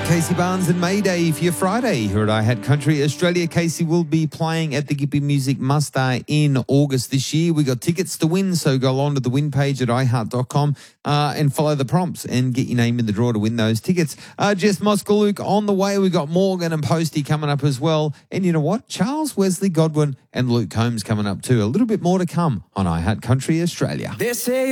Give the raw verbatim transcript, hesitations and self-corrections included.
Casey Barnes and Mayday for your Friday here at iHat Country Australia. Casey will be playing at the Gippy Music Muster in August this year. We got tickets to win, so go on to the win page at i heart dot com uh, and follow the prompts and get your name in the draw to win those tickets. Uh, Jess Moskaluk on the way. We got Morgan and Posty coming up as well. And you know what? Charles Wesley Godwin and Luke Combs coming up too. A little bit more to come on iHat Country Australia. They say